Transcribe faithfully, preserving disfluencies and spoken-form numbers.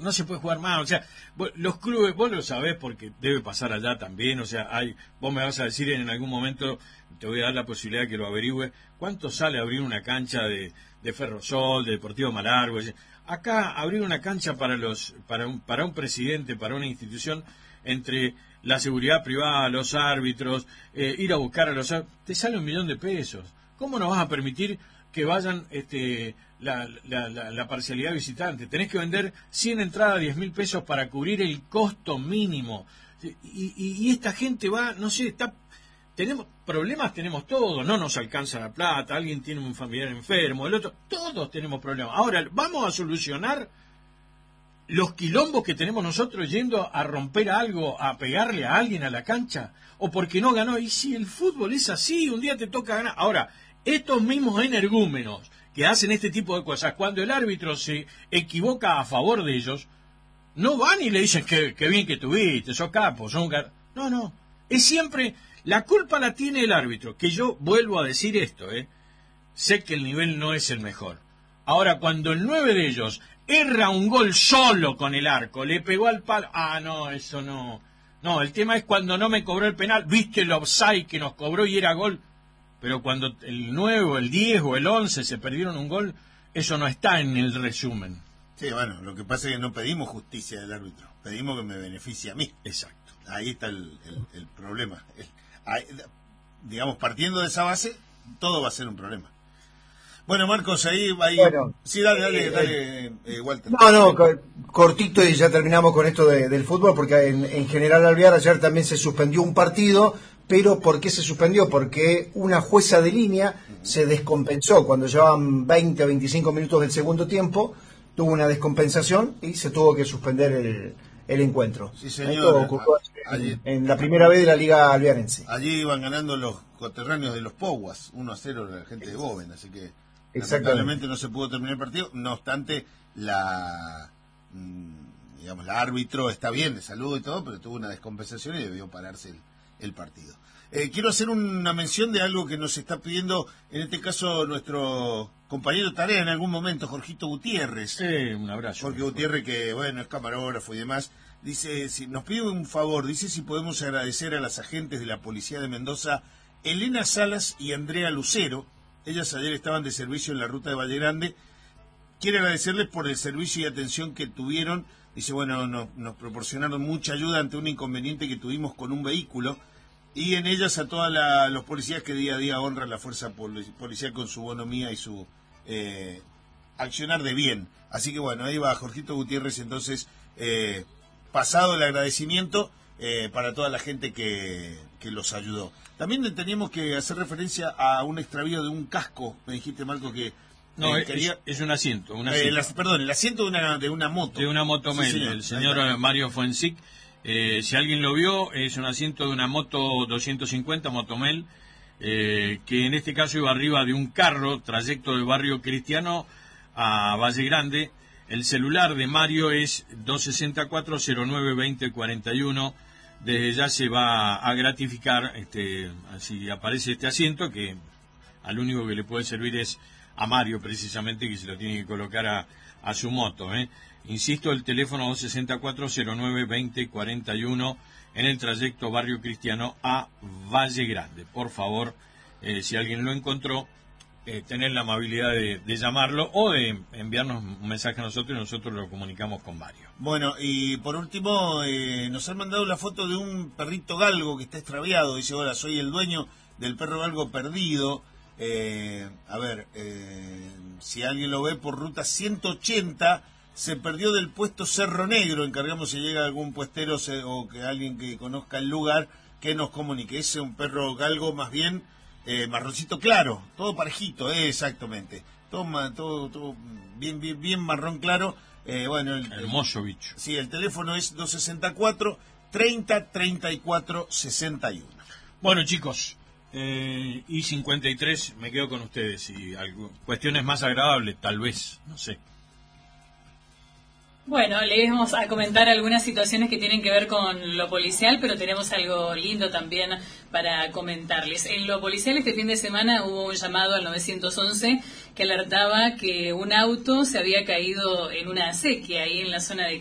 no se puede jugar más. O sea, vos, los clubes, vos lo sabés porque debe pasar allá también. O sea, hay, vos me vas a decir en algún momento, te voy a dar la posibilidad de que lo averigüe, ¿cuánto sale abrir una cancha de, de Ferrosol, de Deportivo Malargüe? Acá, abrir una cancha para los para un, para un presidente, para una institución, entre la seguridad privada, los árbitros, eh, ir a buscar a los árbitros, te sale un millón de pesos. ¿Cómo no vas a permitir que vayan este, la, la, la, la parcialidad visitante? Tenés que vender cien entradas, diez mil pesos para cubrir el costo mínimo. Y, y, y esta gente va, no sé, está... Tenemos problemas, tenemos todos, no nos alcanza la plata, alguien tiene un familiar enfermo, el otro, todos tenemos problemas. Ahora, ¿vamos a solucionar los quilombos que tenemos nosotros yendo a romper algo, a pegarle a alguien a la cancha? ¿O porque no ganó? Y si el fútbol es así, un día te toca ganar. Ahora, estos mismos energúmenos que hacen este tipo de cosas, cuando el árbitro se equivoca a favor de ellos, no van y le dicen que, que bien que tuviste, sos capo, sos un... Gar... No, no, es siempre... La culpa la tiene el árbitro, que yo vuelvo a decir esto, ¿eh? Sé que el nivel no es el mejor. Ahora, cuando el nueve de ellos erra un gol solo con el arco, le pegó al palo, ah, no, eso no. No, el tema es cuando no me cobró el penal, viste el offside que nos cobró y era gol. Pero cuando el nueve, o el diez o el once se perdieron un gol, eso no está en el resumen. Sí, bueno, lo que pasa es que no pedimos justicia del árbitro, pedimos que me beneficie a mí. Exacto. Ahí está el, el, el problema. El, Ahí, digamos, partiendo de esa base, todo va a ser un problema. Bueno, Marcos, ahí... ahí... Bueno, sí, dale, dale, eh, dale eh, Walter. No, no, cortito y ya terminamos con esto de, del fútbol, porque en, en General Alvear ayer también se suspendió un partido, pero ¿por qué se suspendió? Porque una jueza de línea se descompensó cuando llevaban veinte o veinticinco minutos del segundo tiempo, tuvo una descompensación y se tuvo que suspender el... el encuentro. Sí, señor. Esto ocurrió allí, en, en la primera vez de la Liga Alvearense. Allí iban ganando los coterráneos de los Pouas, uno a cero la gente de Boven, así que lamentablemente no se pudo terminar el partido. No obstante, la digamos la árbitro está bien de salud y todo, pero tuvo una descompensación y debió pararse el, el partido. Eh, quiero hacer una mención de algo que nos está pidiendo, en este caso, nuestro compañero de tarea en algún momento, Jorgito Gutiérrez. Sí, un abrazo. Jorge Gutiérrez, que bueno, es camarógrafo y demás, dice, si nos pide un favor, dice si podemos agradecer a las agentes de la Policía de Mendoza, Elena Salas y Andrea Lucero. Ellas ayer estaban de servicio en la ruta de Valle Grande. Quiere agradecerles por el servicio y atención que tuvieron. Dice, bueno, nos, nos proporcionaron mucha ayuda ante un inconveniente que tuvimos con un vehículo. Y en ellas a todos los policías que día a día honran la fuerza policial con su bonomía y su eh, accionar de bien. Así que bueno, ahí va Jorgito Gutiérrez, entonces, eh, pasado el agradecimiento eh, para toda la gente que, que los ayudó. También teníamos que hacer referencia a un extravío de un casco, me dijiste, Marco, que... No, eh, es, quería, es un asiento. Un asiento. Eh, la, perdón, el asiento de una, de una moto. De una moto, sí, señor. El señor Mario Fuensic. Eh, si alguien lo vio, es un asiento de una moto doscientos cincuenta, Motomel, eh, que en este caso iba arriba de un carro, trayecto del barrio Cristiano a Valle Grande. El celular de Mario es dos seis cuatro, cero nueve, veinte, cuarenta y uno. Desde ya se va a gratificar, este, así aparece este asiento, que al único que le puede servir es a Mario, precisamente, que se lo tiene que colocar a, a su moto, ¿eh? Insisto, el teléfono dos seis cuatro, cero nueve, veinte, cuarenta y uno en el trayecto Barrio Cristiano a Valle Grande. Por favor, eh, si alguien lo encontró, eh, tener la amabilidad de, de llamarlo o de enviarnos un mensaje a nosotros y nosotros lo comunicamos con Mario. Bueno, y por último, eh, nos han mandado la foto de un perrito galgo que está extraviado. Dice, hola, soy el dueño del perro galgo perdido. Eh, a ver, eh, si alguien lo ve por ruta ciento ochenta... se perdió del puesto Cerro Negro. Encargamos si llega algún puestero se, o que alguien que conozca el lugar que nos comunique. Ese es un perro galgo más bien eh, marroncito claro, todo parejito, eh, exactamente. Todo, todo, todo bien, bien, bien marrón claro. Eh, bueno, el, hermoso bicho. Sí, el teléfono es dos seis cuatro, treinta, treinta y cuatro, sesenta y uno. Bueno, chicos, eh, y cincuenta y tres, me quedo con ustedes. Y algo, cuestiones más agradables, tal vez, no sé. Bueno, le íbamos a comentar algunas situaciones que tienen que ver con lo policial, pero tenemos algo lindo también para comentarles. En lo policial este fin de semana hubo un llamado al nueve once que alertaba que un auto se había caído en una acequia ahí en la zona de